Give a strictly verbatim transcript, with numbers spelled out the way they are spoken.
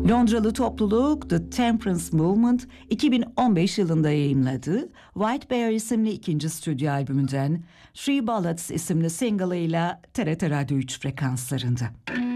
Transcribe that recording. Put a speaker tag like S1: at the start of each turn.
S1: Londralı topluluk The Temperance Movement iki bin on beş yılında yayımladığı White Bear isimli ikinci stüdyo albümünden Three Ballads isimli single'ıyla T R T Radyo üç frekanslarında.